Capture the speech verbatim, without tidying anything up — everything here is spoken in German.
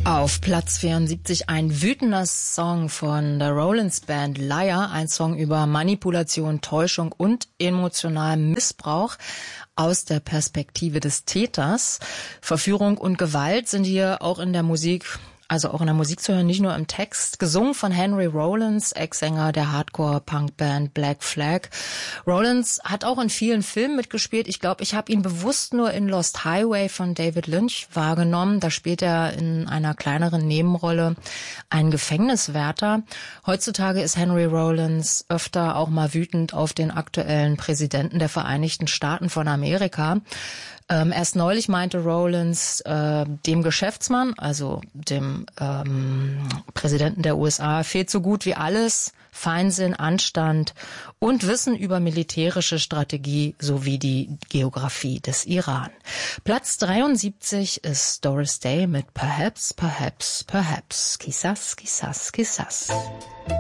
Auf Platz vierundsiebzig ein wütender Song von der Rollins Band Liar, ein Song über Manipulation, Täuschung und emotionalen Missbrauch aus der Perspektive des Täters. Verführung und Gewalt sind hier auch in der Musik, also auch in der Musik zu hören, nicht nur im Text. Gesungen von Henry Rollins, Ex-Sänger der Hardcore-Punk-Band Black Flag. Rollins hat auch in vielen Filmen mitgespielt. Ich glaube, ich habe ihn bewusst nur in Lost Highway von David Lynch wahrgenommen. Da spielt er in einer kleineren Nebenrolle einen Gefängniswärter. Heutzutage ist Henry Rollins öfter auch mal wütend auf den aktuellen Präsidenten der Vereinigten Staaten von Amerika. Ähm, erst neulich meinte Rollins äh, dem Geschäftsmann, also dem ähm, Präsidenten der U S A, fehlt so gut wie alles: Feinsinn, Anstand und Wissen über militärische Strategie sowie die Geografie des Iran. Platz dreiundsiebzig ist Doris Day mit Perhaps, Perhaps, Perhaps. Quizás, quizás, quizás.